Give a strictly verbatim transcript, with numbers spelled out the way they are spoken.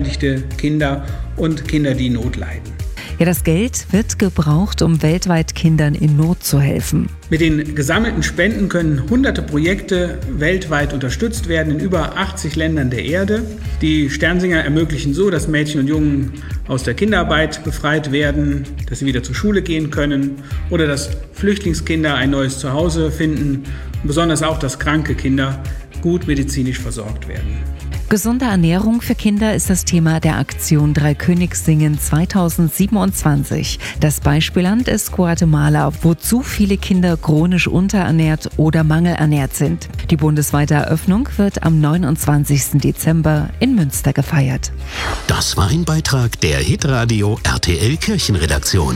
benachteiligte Kinder und Kinder, die Not leiden. Ja, das Geld wird gebraucht, um weltweit Kindern in Not zu helfen. Mit den gesammelten Spenden können hunderte Projekte weltweit unterstützt werden in über achtzig Ländern der Erde. Die Sternsinger ermöglichen so, dass Mädchen und Jungen aus der Kinderarbeit befreit werden, dass sie wieder zur Schule gehen können oder dass Flüchtlingskinder ein neues Zuhause finden und besonders auch, dass kranke Kinder gut medizinisch versorgt werden. Gesunde Ernährung für Kinder ist das Thema der Aktion Dreikönigssingen zweitausendsiebenundzwanzig. Das Beispielland ist Guatemala, wo zu viele Kinder chronisch unterernährt oder mangelernährt sind. Die bundesweite Eröffnung wird am neunundzwanzigsten Dezember in Münster gefeiert. Das war ein Beitrag der Hitradio R T L Kirchenredaktion.